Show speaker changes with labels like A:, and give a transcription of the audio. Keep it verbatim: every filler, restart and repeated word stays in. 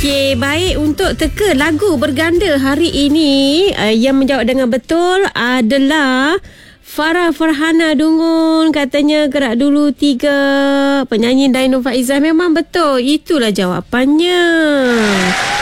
A: Okey, baik, untuk teka lagu berganda hari ini, uh, yang menjawab dengan betul adalah Farah Farhana Dungun. Katanya gerak dulu tiga. Penyanyi Daino Faizah. Memang betul. Itulah jawapannya.